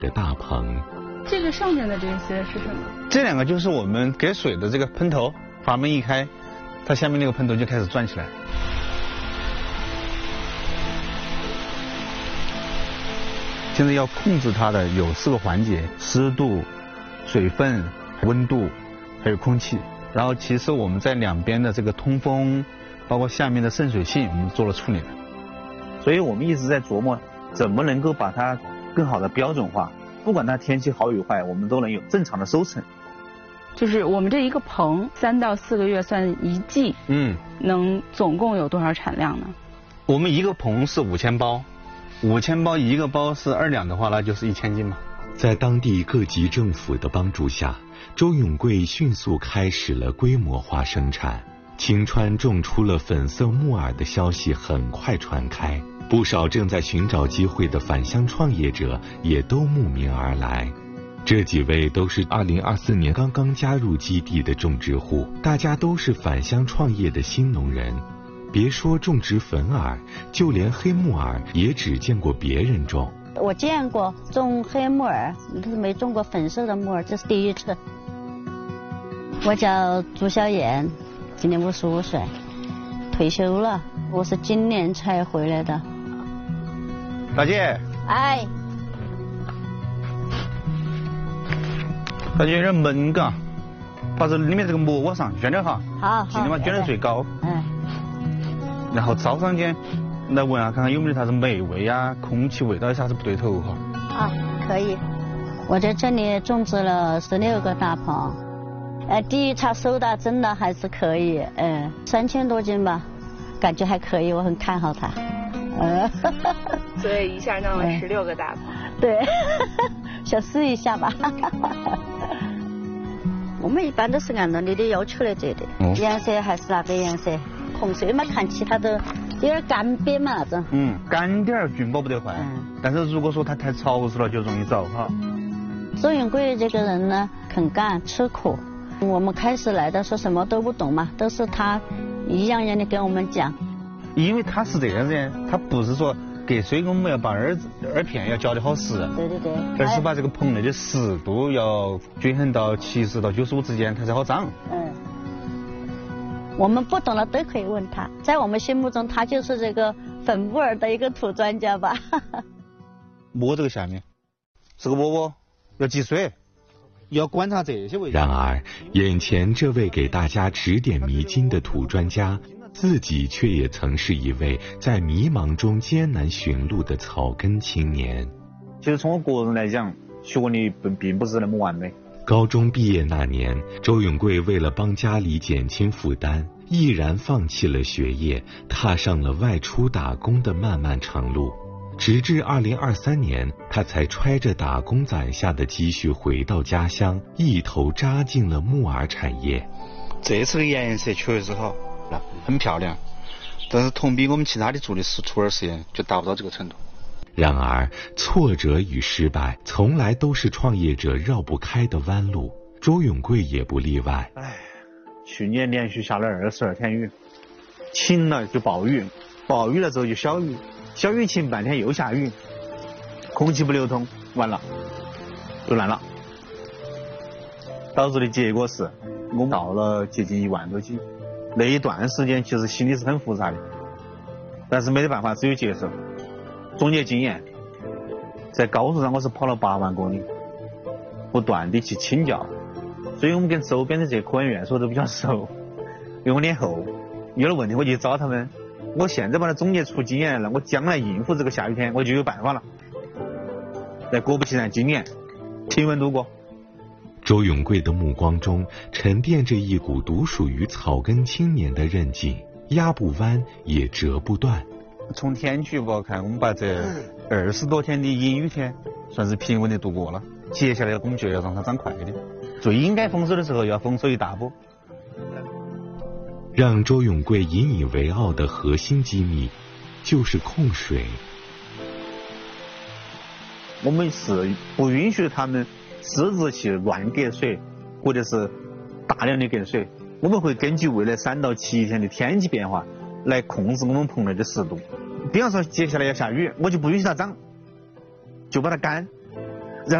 的大棚。 这个上面的这些是什么？ 这两个就是我们给水的这个喷头，阀门一开，它下面那个喷头就开始转起来。现在要控制它的有4个环节：湿度、水分、温度，还有空气。然后其实我们在两边的这个通风，包括下面的渗水性，我们做了处理的。 所以我们一直在琢磨怎么能够把它更好的标准化，不管它天气好与坏，我们都能有正常的收成。 就是我们这一个棚3到4个月算一季，能总共有多少产量呢？ 我们一个棚是5000包，5000包一个包是2两的话，那就是1000斤嘛。 在当地各级政府的帮助下，周永贵迅速开始了规模化生产。青川种出了粉色木耳的消息很快传开，不少正在寻找机会的返乡创业者也都慕名而来。这几位都是2024年刚刚加入基地的种植户，大家都是返乡创业的新农人。别说种植粉耳，就连黑木耳也只见过别人种。 我见过种黑木耳，但是没种过粉色的木耳，这是第一次。我叫朱小燕，今年55岁，退休了。我是今年才回来的。 大姐。 哎。 大姐有点闷嘎，把这里面这个膜往上卷点哈。 好。 尽量把卷得最高。 嗯。 然后招上间来闻下看看有没有啥子霉味啊、空气味道有啥子不对头哈。 好，可以。我在这里种植了16个大棚。第一茬收到真的还是可以，3000多斤吧，感觉还可以，我很看好它。 所以一下弄了16个大棚。 对，想试一下吧。我们一般都是按照你的要求来做的，颜色还是那个颜色，红色嘛，看其他的有点干瘪嘛那种。 干点儿菌宝不得坏，但是如果说它太潮湿了就容易着哈。 周永贵这个人呢，肯干吃苦。我们开始来的时候什么都不懂嘛，都是他一样样的跟我们讲。 因为他是这样子，他不是说给水我们要把耳片要浇得好实， 对， 而是把这个棚内的湿度要均衡到70到95之间，它才好长。 我们不懂的都可以问他，在我们心目中他就是这个粉木耳的一个土专家吧。 摸这个下面是个窝要积水，要观察这些位置。 然而眼前这位给大家指点迷津的土专家，自己却也曾是一位在迷茫中艰难寻路的草根青年。 其实从我个人来讲，学历并不是那么完美。 高中毕业那年，周永贵为了帮家里减轻负担，毅然放弃了学业，踏上了外出打工的漫漫长路。直至2023年，他才揣着打工攒下的积蓄回到家乡，一头扎进了木耳产业。 这次的颜色确实好，很漂亮，但是同比我们其他的做的土耳实验就达不到这个程度。 然而挫折与失败从来都是创业者绕不开的弯路，周永贵也不例外。 去年连续下了22天雨，晴了就暴雨，暴雨了之后就小雨，小雨晴半天又下雨，空气不流通，完了就烂了。导致的结果是我们到了接近1万多斤，那一段时间其实心里是很复杂的，但是没得办法，只有接受。总结经验，在高速上我是跑了8万公里，不断的去请教，所以我们跟周边的这些科研院所都比较熟，因为我脸厚，有了问题我就找他们。我现在把它总结出经验来了，我将来应付这个下雨天我就有办法了。但果不其然，今年平稳度过。 周永贵的目光中沉淀着一股独属于草根青年的韧劲，压不弯也折不断。 从天气预报看，我们把这20多天的阴雨天算是平稳的度过了。接下来我们就要让它长快一点，最应该丰收的时候要丰收一大波。 让周永贵引以为傲的核心机密就是控水。 我们是不允许他们私自去乱给水，或者是大量的给水。我们会根据未来3到7天的天气变化来控制我们棚内的湿度。比方说接下来要下雨，我就不允许它长，就把它干。